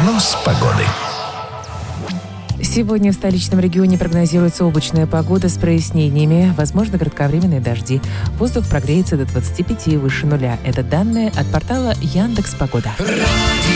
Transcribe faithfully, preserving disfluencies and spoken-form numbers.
Прогноз погоды. Сегодня в столичном регионе прогнозируется облачная погода с прояснениями, возможно, кратковременные дожди. Воздух прогреется до двадцати пяти выше нуля. Это данные от портала Яндекс.Погода.